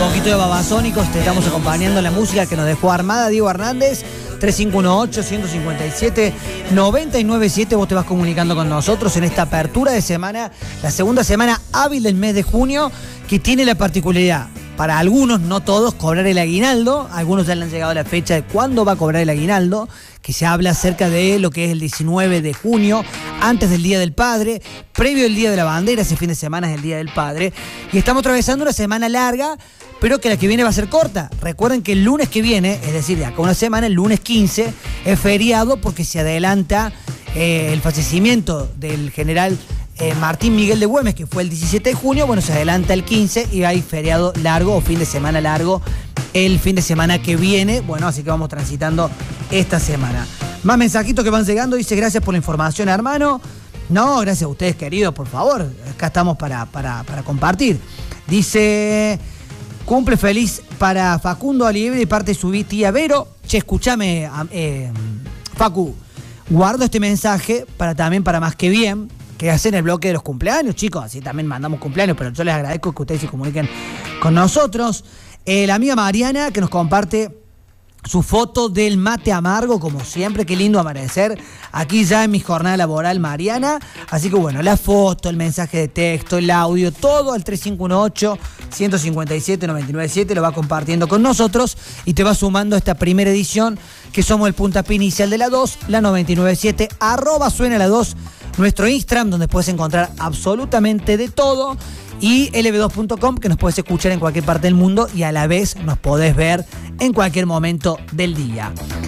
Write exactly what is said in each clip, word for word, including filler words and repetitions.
poquito de Babasónicos, te estamos acompañando en la música que nos dejó Armada Diego Hernández. Tres cinco uno ocho, uno cinco siete, nueve nueve siete. Vos te vas comunicando con nosotros en esta apertura de semana, la segunda semana hábil del mes de junio, que tiene la particularidad, para algunos, no todos, cobrar el aguinaldo. Algunos ya le han llegado a la fecha de cuándo va a cobrar el aguinaldo, que se habla acerca de lo que es el diecinueve de junio, antes del Día del Padre, previo al Día de la Bandera. Ese fin de semana es el Día del Padre. Y estamos atravesando una semana larga, pero que la que viene va a ser corta. Recuerden que el lunes que viene, es decir, de acá una semana, el lunes quince, es feriado porque se adelanta eh, el fallecimiento del general eh, Martín Miguel de Güemes, que fue el diecisiete de junio. Bueno, se adelanta el quince y hay feriado largo o fin de semana largo el fin de semana que viene. Bueno, así que vamos transitando esta semana. Más mensajitos que van llegando. Dice, gracias por la información, hermano. No, gracias a ustedes, queridos, por favor. Acá estamos para, para, para compartir. Dice, cumple feliz para Facundo Alibre de parte de su tía Vero. Che, escúchame, eh, Facu, guardo este mensaje para también para Más que Bien, que hacen el bloque de los cumpleaños, chicos. Así también mandamos cumpleaños, pero yo les agradezco que ustedes se comuniquen con nosotros. Eh, la amiga Mariana, que nos comparte su foto del mate amargo, como siempre. Qué lindo amanecer aquí ya en mi jornada laboral, Mariana. Así que bueno, la foto, el mensaje de texto, el audio, todo al tres cinco uno ocho, uno cinco siete, nueve nueve siete lo va compartiendo con nosotros y te va sumando a esta primera edición, que somos el puntapié inicial de la dos, la noventa y nueve siete, arroba suena la dos, nuestro Instagram, donde puedes encontrar absolutamente de todo. Y L B dos punto com, que nos puedes escuchar en cualquier parte del mundo y a la vez nos podés ver en cualquier momento del día.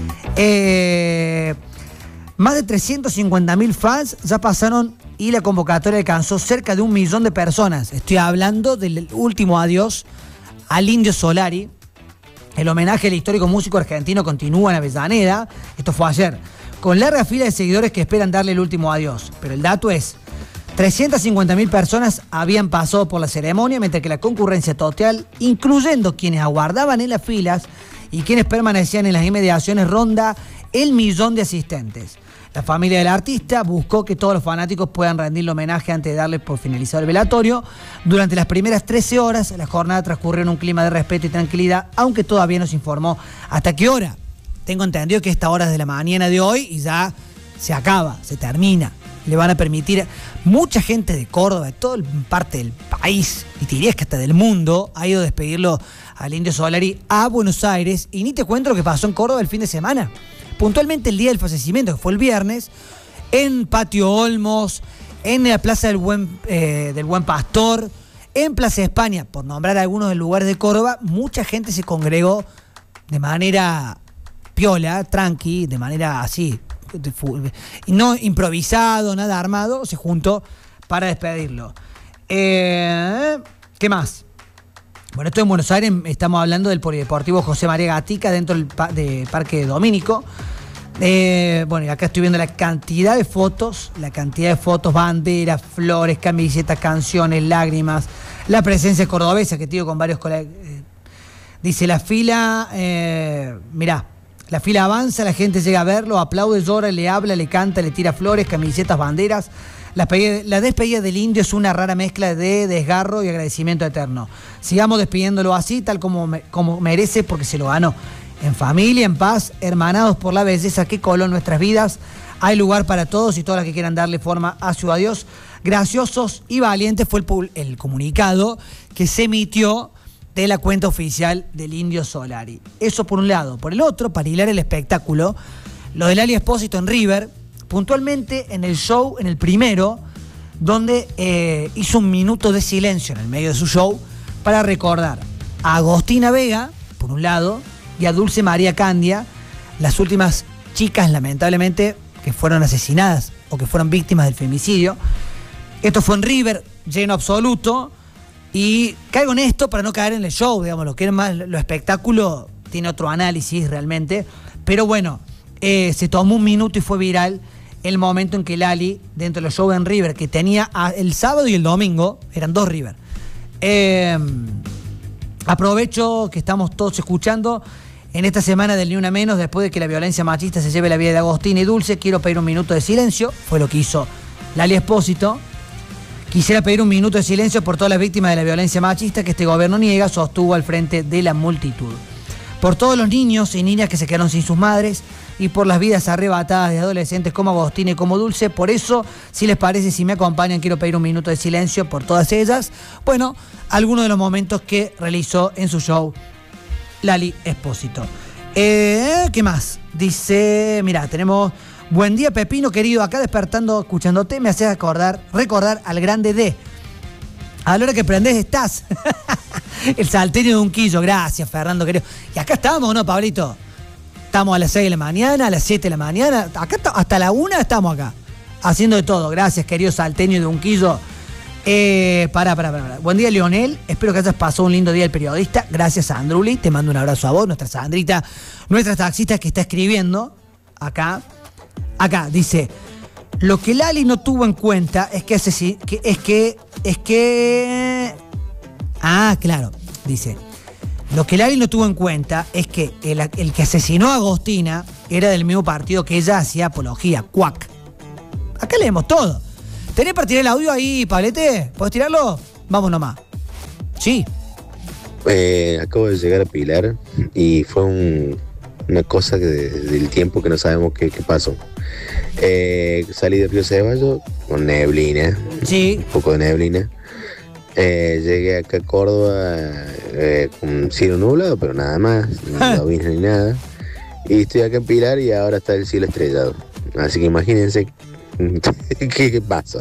Eh, más de trescientos cincuenta mil fans ya pasaron y la convocatoria alcanzó cerca de un millón de personas. Estoy hablando del último adiós al Indio Solari. El homenaje al histórico músico argentino continúa en Avellaneda. Esto fue ayer, con larga fila de seguidores que esperan darle el último adiós. Pero el dato es, trescientas cincuenta mil personas habían pasado por la ceremonia, mientras que la concurrencia total, incluyendo quienes aguardaban en las filas y quienes permanecían en las inmediaciones, ronda el millón de asistentes. La familia del artista buscó que todos los fanáticos puedan rendirle homenaje antes de darle por finalizado el velatorio. Durante las primeras trece horas, la jornada transcurrió en un clima de respeto y tranquilidad, aunque todavía no se informó hasta qué hora. Tengo entendido que esta hora es de la mañana de hoy y ya se acaba, se termina. Le van a permitir, mucha gente de Córdoba, de toda parte del país, y te dirías que hasta del mundo, ha ido a despedirlo al Indio Solari a Buenos Aires, y ni te cuento lo que pasó en Córdoba el fin de semana. Puntualmente el día del fallecimiento, que fue el viernes, en Patio Olmos, en la Plaza del Buen, eh, del Buen Pastor, en Plaza España, por nombrar algunos de los lugares de Córdoba, mucha gente se congregó de manera piola, tranqui, de manera así, y no improvisado, nada armado, se juntó para despedirlo. Eh, ¿Qué más? Bueno, esto en Buenos Aires, estamos hablando del Polideportivo José María Gatica, dentro del pa de Parque Domínico. Eh, bueno, y acá estoy viendo la cantidad de fotos, la cantidad de fotos, banderas, flores, camisetas, canciones, lágrimas, la presencia cordobesa, que te digo con varios colegas. Eh, dice la fila, eh, mirá, la fila avanza, la gente llega a verlo, aplaude, llora, le habla, le canta, le tira flores, camisetas, banderas. La, la despedida del Indio es una rara mezcla de desgarro y agradecimiento eterno. Sigamos despidiéndolo así, tal como, me, como merece, porque se lo ganó. En familia, en paz, hermanados por la belleza que coló en nuestras vidas. Hay lugar para todos y todas las que quieran darle forma a su adiós. Graciosos y valientes fue el, el comunicado que se emitió de la cuenta oficial del Indio Solari. Eso por un lado. Por el otro, para hilar el espectáculo, lo del Lali Espósito en River, puntualmente en el show, en el primero, donde eh, hizo un minuto de silencio en el medio de su show para recordar a Agostina Vega, por un lado, y a Dulce María Candia, las últimas chicas, lamentablemente, que fueron asesinadas o que fueron víctimas del femicidio. Esto fue en River, lleno absoluto. Y caigo en esto para no caer en el show, digamos, lo que es más lo espectáculo tiene otro análisis realmente. Pero bueno, eh, se tomó un minuto y fue viral el momento en que Lali, dentro de los shows en River, que tenía a, el sábado y el domingo, eran dos River. Eh, aprovecho que estamos todos escuchando en esta semana del Ni Una Menos, después de que la violencia machista se lleve la vida de Agostina y Dulce, quiero pedir un minuto de silencio. Fue lo que hizo Lali Espósito. Quisiera pedir un minuto de silencio por todas las víctimas de la violencia machista que este gobierno niega, sostuvo al frente de la multitud. Por todos los niños y niñas que se quedaron sin sus madres y por las vidas arrebatadas de adolescentes como Agostina y como Dulce. Por eso, si les parece, si me acompañan, quiero pedir un minuto de silencio por todas ellas. Bueno, algunos de los momentos que realizó en su show Lali Espósito. Eh, ¿Qué más? Dice, mira, tenemos... Buen día, Pepino, querido. Acá despertando, escuchándote, me haces acordar, recordar al grande D. A la hora que prendés estás. El salteño de Unquillo. Gracias, Fernando, querido. Y acá estamos, ¿no, Pablito? Estamos a las seis de la mañana, a las siete de la mañana. Acá hasta la una estamos acá. Haciendo de todo. Gracias, querido salteño de Unquillo. Eh, pará, pará, pará, pará. Buen día, Leonel. Espero que hayas pasado un lindo día el periodista. Gracias, Sandruli. Te mando un abrazo a vos, nuestra Sandrita, nuestra taxista que está escribiendo acá. Acá dice, lo que Lali no tuvo en cuenta es que, asesi- que es que es que ah, claro, dice, lo que Lali no tuvo en cuenta es que el, el que asesinó a Agostina era del mismo partido que ella hacía apología, Cuac. Acá leemos todo. ¿Tenés para tirar el audio ahí, Pablete? ¿Podés tirarlo? Vamos nomás. Sí. Eh, acabo de llegar a Pilar y fue un una cosa que de, del tiempo que no sabemos qué, qué pasó. Eh, salí de Río Ceballos con neblina, sí. Un poco de neblina. Eh, llegué acá a Córdoba eh, con cielo nublado, pero nada más, no vine ni nada. Y estoy acá en Pilar y ahora está el cielo estrellado. Así que imagínense qué, qué pasa.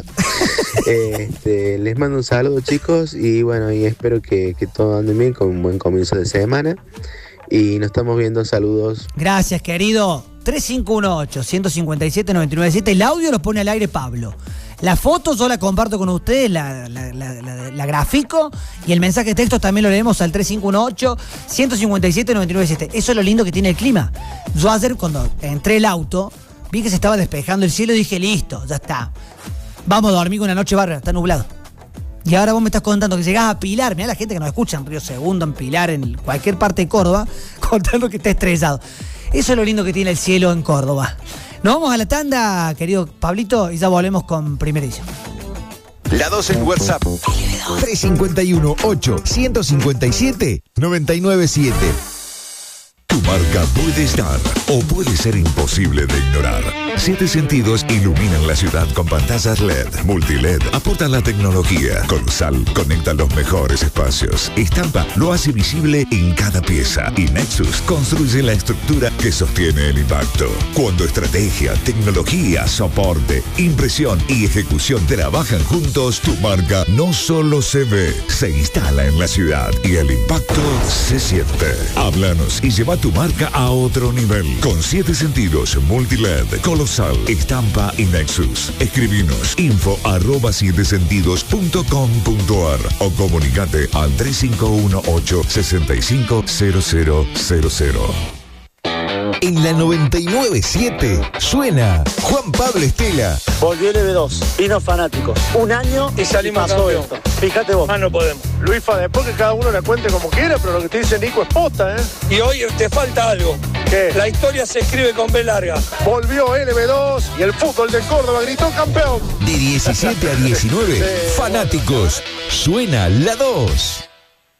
Este, les mando un saludo, chicos, y bueno, y espero que, que todo ande bien, con un buen comienzo de semana. Y nos estamos viendo, saludos. Gracias, querido. tres cinco uno ocho, uno cinco siete, nueve nueve siete. El audio lo pone al aire Pablo. La foto yo la comparto con ustedes, la, la, la, la, la grafico, y el mensaje de texto también lo leemos al tres cinco uno ocho, uno cinco siete, nueve nueve siete. Eso es lo lindo que tiene el clima. Yo ayer cuando entré el auto, vi que se estaba despejando el cielo y dije, listo, ya está. Vamos a dormir con una noche bárbara, está nublado. Y ahora vos me estás contando que llegás a Pilar, mirá la gente que nos escucha en Río Segundo, en Pilar, en cualquier parte de Córdoba, contando que está estrellado. Eso es lo lindo que tiene el cielo en Córdoba. Nos vamos a la tanda, querido Pablito, y ya volvemos con Primera Edición. La dos en WhatsApp. tres cinco uno ocho, uno cinco siete, nueve nueve siete. Tu marca puede estar o puede ser imposible de ignorar. Siete Sentidos iluminan la ciudad con pantallas L E D, multi-L E D, aportan la tecnología. Colosal conecta los mejores espacios. Estampa lo hace visible en cada pieza. Y Nexus construye la estructura que sostiene el impacto. Cuando estrategia, tecnología, soporte, impresión y ejecución trabajan juntos, tu marca no solo se ve, se instala en la ciudad y el impacto se siente. Háblanos y lleva tu marca a otro nivel. Con Siete Sentidos, multi-L E D, Colosal, Estampa y Nexus. Escribinos info arroba siete sentidos punto com punto ar o comunicate al tres cinco uno ocho, seis cinco cero cero cero cero. En la noventa y nueve punto siete suena Juan Pablo Estela. Volvió el L B dos, vino Fanáticos. Un año y salimos y pasó campeón. esto. Fíjate vos. Más no podemos. Luisfa, después que cada uno la cuente como quiera, pero lo que te dice Nico es posta, ¿eh? Y hoy te falta algo. ¿Qué? La historia se escribe con B larga. Volvió L B dos y el fútbol de Córdoba gritó campeón. De diecisiete a diecinueve, Sí. Fanáticos. Suena la dos.